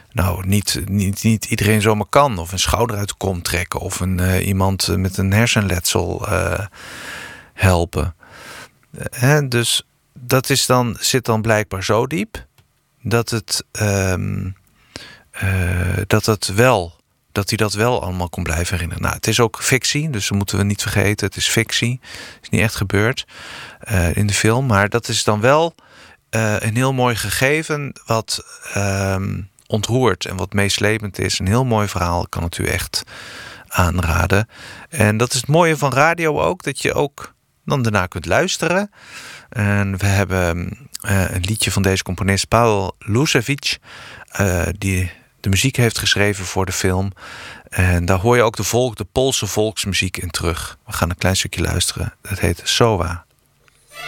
niet iedereen zomaar kan. Of een schouder uit de kom trekken. Of iemand met een hersenletsel helpen. Dus dat zit dan blijkbaar zo diep dat hij dat wel allemaal kon blijven herinneren. Nou, het is ook fictie, dus dat moeten we niet vergeten. Het is fictie. Het is niet echt gebeurd in de film. Maar dat is dan wel een heel mooi gegeven wat ontroert en wat meeslepend is. Een heel mooi verhaal, kan het u echt aanraden. En dat is het mooie van radio ook, dat je ook dan daarna kunt luisteren. En we hebben een liedje van deze componist, Paweł Lusewicz, die de muziek heeft geschreven voor de film. En daar hoor je ook de Poolse volksmuziek in terug. We gaan een klein stukje luisteren. Dat heet Sowa.